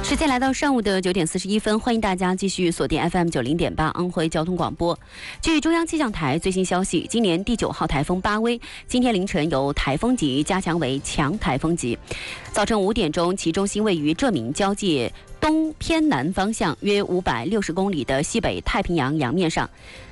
时间来到上午的9点41分，欢迎大家继续锁定 FM90.8安徽交通广播。据中央气象台最新消息，今年第9号台风巴威今天凌晨由台风级加强为强台风级。早晨5点钟，其中心位于浙闽交界东偏南方向约560公里的西北太平洋洋面上。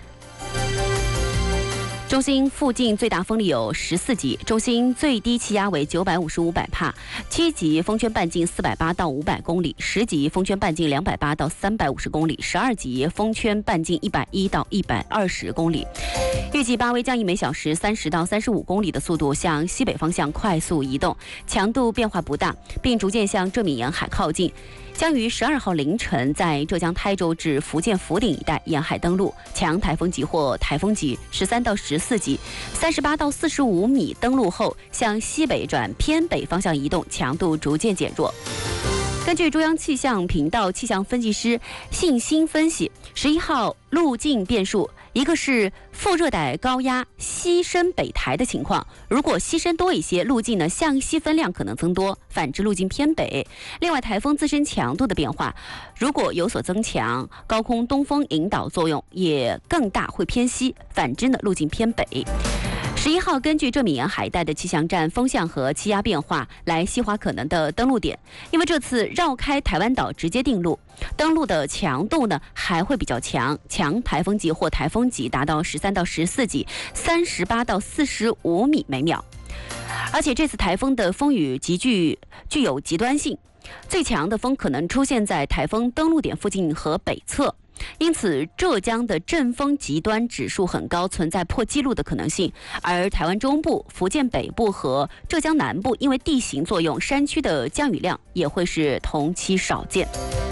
中心附近最大风力有14级，中心最低气压为955百帕，7级风圈半径480到500公里，10级风圈半径280到350公里，12级风圈半径110到120公里。预计巴威将以每小时30到35公里的速度向西北方向快速移动，强度变化不大，并逐渐向浙闽沿海靠近。将于12号凌晨在浙江台州至福建福鼎一带沿海登陆，强台风级或台风级13到14级，38到45米登陆后向西北转偏北方向移动，强度逐渐减弱。根据中央气象频道气象分析师信心分析，11号路径变数，一个是副热带高压西伸北抬的情况，如果西伸多一些，路径呢向西分量可能增多，反之路径偏北。另外，台风自身强度的变化如果有所增强，高空东风引导作用也更大，会偏西，反之呢路径偏北。11号根据浙闽沿海带的气象站风向和气压变化来细化可能的登陆点，因为这次绕开台湾岛直接定陆，登陆的强度呢还会比较强，强台风级或台风级达到13到14级，38到45米每秒。而且这次台风的风雨具有极端性，最强的风可能出现在台风登陆点附近和北侧。因此，浙江的阵风极端指数很高，存在破纪录的可能性。而台湾中部、福建北部和浙江南部，因为地形作用，山区的降雨量也会是同期少见。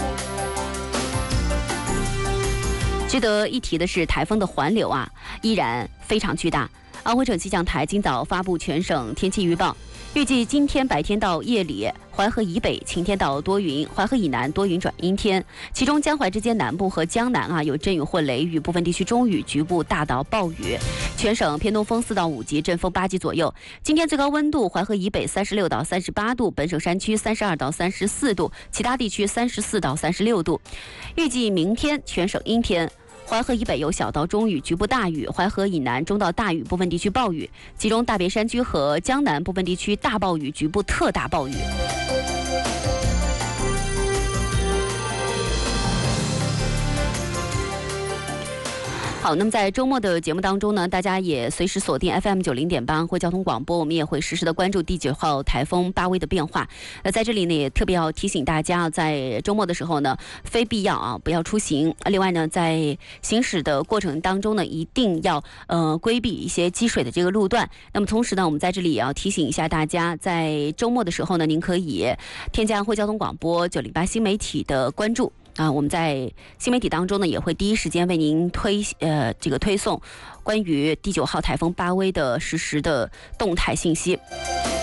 值得一提的是，台风的环流依然非常巨大。安徽省气象台今早发布全省天气预报，预计今天白天到夜里，淮河以北晴天到多云，淮河以南多云转阴天。其中江淮之间南部和江南有阵雨或雷雨，部分地区中雨，局部大到暴雨。全省偏东风4到5级，阵风8级左右。今天最高温度，淮河以北36到38度，本省山区32到34度，其他地区34到36度。预计明天全省阴天。淮河以北有小到中雨，局部大雨；淮河以南中到大雨，部分地区暴雨。其中大别山区和江南部分地区大暴雨，局部特大暴雨。好，那么在周末的节目当中呢，大家也随时锁定 FM90.8安徽交通广播，我们也会实时的关注第9号台风巴威的变化。在这里呢，也特别要提醒大家，在周末的时候呢，非必要不要出行。另外呢，在行驶的过程当中呢，一定要规避一些积水的这个路段。那么同时呢，我们在这里也要提醒一下大家，在周末的时候呢，您可以添加安徽交通广播908新媒体的关注。我们在新媒体当中呢，也会第一时间为您推送关于第9号台风巴威的实时的动态信息。